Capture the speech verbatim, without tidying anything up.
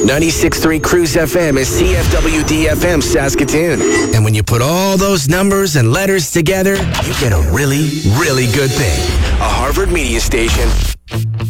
ninety-six point three Cruise F M is C F W D F M Saskatoon. And when you put all those numbers and letters together, you get a really, really good thing. A Harvard Media Station.